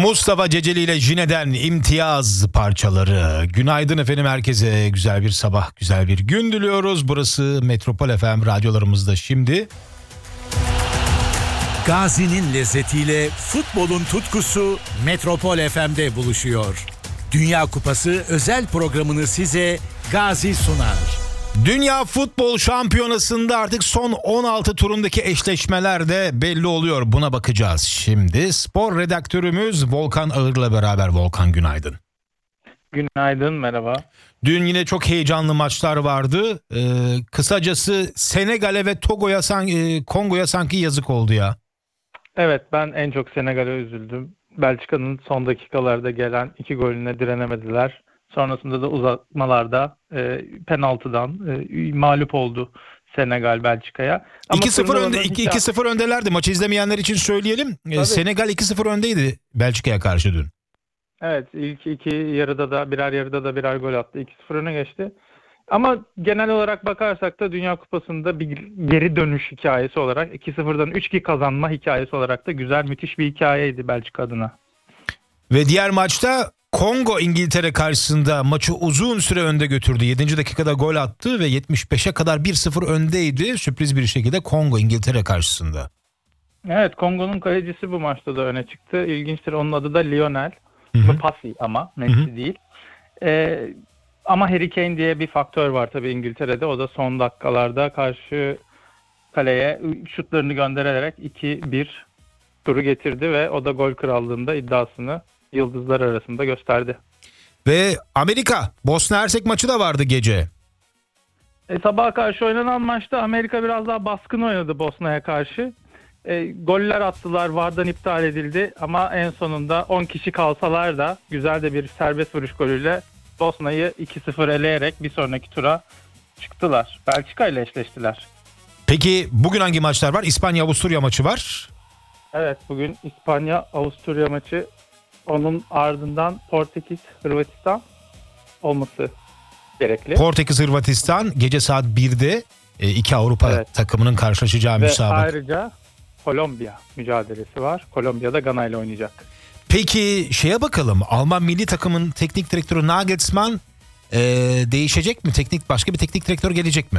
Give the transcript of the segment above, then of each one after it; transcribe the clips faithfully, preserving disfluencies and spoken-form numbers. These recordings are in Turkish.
Mustafa Ceceli ile Jine'den imtiyaz parçaları. Günaydın efendim, herkese güzel bir sabah, güzel bir gün diliyoruz. Burası Metropol F M, radyolarımızda şimdi. Gazi'nin lezzetiyle futbolun tutkusu Metropol F M'de buluşuyor. Dünya Kupası özel programını size Gazi sunar. Dünya Futbol Şampiyonası'nda artık son on altı turundaki eşleşmeler de belli oluyor. Buna bakacağız şimdi. Spor redaktörümüz Volkan Ağır'la beraber. Volkan, günaydın. Günaydın, merhaba. Dün yine çok heyecanlı maçlar vardı. Ee, kısacası Senegal'e ve Togo'ya, e, Kongo'ya sanki yazık oldu ya. Evet, ben en çok Senegal'e üzüldüm. Belçika'nın son dakikalarda gelen iki golüne direnemediler. Sonrasında da uzatmalarda e, penaltıdan e, mağlup oldu Senegal Belçika'ya. iki sıfır önde, iki sıfır öndelerdi. Maçı izlemeyenler için söyleyelim. Tabii. Senegal iki sıfır öndeydi Belçika'ya karşı dün. Evet, ilk iki yarıda da birer yarıda da birer gol attı. iki sıfır öne geçti. Ama genel olarak bakarsak da Dünya Kupası'nda bir geri dönüş hikayesi olarak iki sıfırdan üç iki kazanma hikayesi olarak da güzel, müthiş bir hikayeydi Belçika adına. Ve diğer maçta Kongo İngiltere karşısında maçı uzun süre önde götürdü. yedinci dakikada gol attı ve yetmiş beşe kadar bir sıfır öndeydi. Sürpriz bir şekilde Kongo İngiltere karşısında. Evet, Kongo'nun kalecisi bu maçta da öne çıktı. İlginçtir, onun adı da Lionel. Bu Pasi ama Messi Hı-hı. değil. Ee, ama Harry Kane diye bir faktör var tabii İngiltere'de. O da son dakikalarda karşı kaleye şutlarını göndererek iki bir turu getirdi ve o da gol krallığında iddiasını yıldızlar arasında gösterdi. Ve Amerika Bosna Hersek maçı da vardı gece. E, sabaha karşı oynanan maçta Amerika biraz daha baskın oynadı Bosna'ya karşı. E, goller attılar, V A R'dan iptal edildi ama en sonunda on kişi kalsalar da güzel de bir serbest vuruş golüyle Bosna'yı iki sıfır eleyerek bir sonraki tura çıktılar. Belçika ile eşleştiler. Peki bugün hangi maçlar var? İspanya-Avusturya maçı var. Evet, bugün İspanya-Avusturya maçı, onun ardından Portekiz-Hırvatistan olması gerekli. Portekiz-Hırvatistan gece saat birde iki Avrupa evet. takımının karşılaşacağı ve müsabaka. Ve ayrıca Kolombiya mücadelesi var. Kolombiya'da Gana ile oynayacak. Peki şeye bakalım. Alman milli takımın teknik direktörü Nagelsmann e, değişecek mi? Teknik başka bir teknik direktör gelecek mi?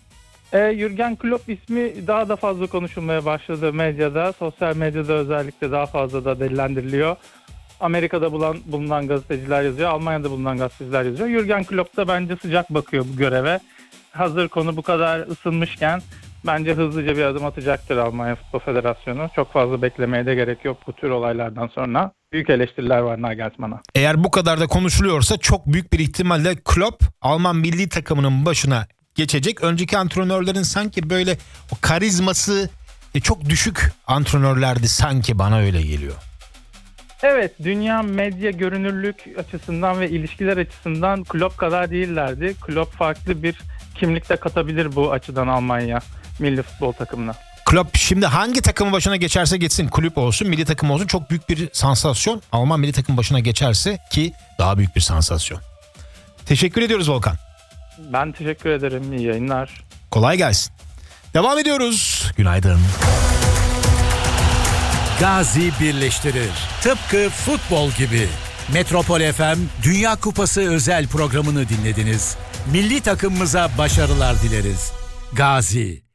E, Jürgen Klopp ismi daha da fazla konuşulmaya başladı medyada. Sosyal medyada özellikle daha fazla da dillendiriliyor. Amerika'da bulan, bulunan gazeteciler yazıyor. Almanya'da bulunan gazeteciler yazıyor. Jürgen Klopp da bence sıcak bakıyor bu göreve. Hazır konu bu kadar ısınmışken bence hızlıca bir adım atacaktır Almanya Futbol Federasyonu. Çok fazla beklemeye de gerek yok bu tür olaylardan sonra. Büyük eleştiriler var Nagelsmann'a. Eğer bu kadar da konuşuluyorsa çok büyük bir ihtimalle Klopp Alman milli takımının başına geçecek. Önceki antrenörlerin sanki böyle o karizması çok düşük antrenörlerdi sanki, bana öyle geliyor. Evet, dünya medya görünürlük açısından ve ilişkiler açısından Klopp kadar değillerdi. Klopp farklı bir kimlikte katabilir bu açıdan Almanya milli futbol takımına. Klopp şimdi hangi takımın başına geçerse geçsin, kulüp olsun, milli takım olsun, çok büyük bir sansasyon. Alman milli takım başına geçerse ki daha büyük bir sansasyon. Teşekkür ediyoruz Volkan. Ben teşekkür ederim. İyi yayınlar. Kolay gelsin. Devam ediyoruz. Günaydın. Gazi birleştirir. Tıpkı futbol gibi. Metropol F M Dünya Kupası özel programını dinlediniz. Milli takımımıza başarılar dileriz. Gazi.